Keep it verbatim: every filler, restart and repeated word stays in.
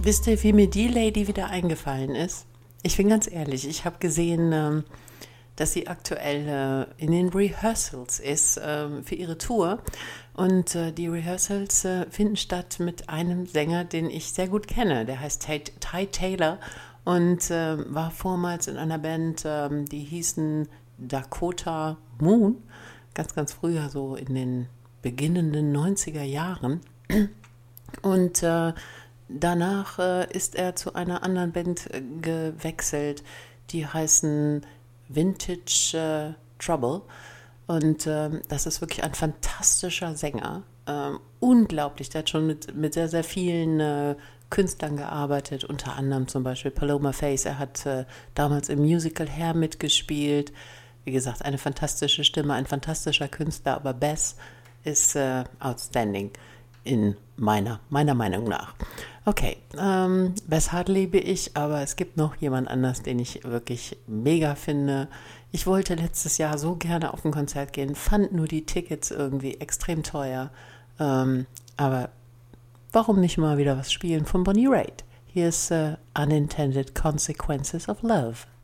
Wisst ihr, wie mir die Lady wieder eingefallen ist? Ich bin ganz ehrlich, ich habe gesehen, ähm, dass sie aktuell äh, in den Rehearsals ist äh, für ihre Tour. Und äh, die Rehearsals äh, finden statt mit einem Sänger, den ich sehr gut kenne. Der heißt Ty, Ty Taylor und äh, war vormals in einer Band, äh, die hießen Dakota Moon. Ganz, ganz früher, so in den beginnenden neunziger Jahren. Und äh, danach äh, ist er zu einer anderen Band äh, gewechselt, die heißen Vintage äh, Trouble. Und ähm, das ist wirklich ein fantastischer Sänger. Ähm, unglaublich, der hat schon mit, mit sehr, sehr vielen äh, Künstlern gearbeitet, unter anderem zum Beispiel Paloma Faith. Er hat äh, damals im Musical Hair mitgespielt. Wie gesagt, eine fantastische Stimme, ein fantastischer Künstler, aber Bess ist äh, outstanding in meiner, meiner Meinung nach. Okay, ähm, Bess Hart liebe ich, aber es gibt noch jemand anders, den ich wirklich mega finde. Ich wollte letztes Jahr so gerne auf ein Konzert gehen, fand nur die Tickets irgendwie extrem teuer. Ähm, aber warum nicht mal wieder was spielen von Bonnie Raitt? Hier ist uh, Unintended Consequences of Love.